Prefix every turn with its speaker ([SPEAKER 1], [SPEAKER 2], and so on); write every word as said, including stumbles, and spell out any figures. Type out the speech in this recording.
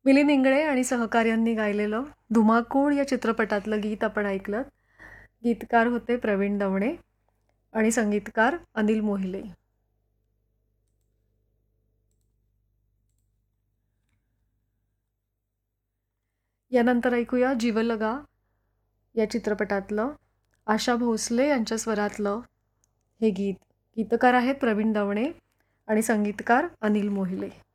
[SPEAKER 1] मिलिंद इंगळे आणि सहकाऱ्यांनी गायलेलं धुमाकूळ या चित्रपटातलं गीत आपण ऐकलं. गीतकार होते प्रवीण दवणे आणि संगीतकार अनिल मोहिले. यानंतर ऐकूया जीवलगा या चित्रपटातलं आशा भोसले यांच्या स्वरातलं हे गीत. गीतकार आहेत प्रवीण दवणे आणि संगीतकार अनिल मोहिले.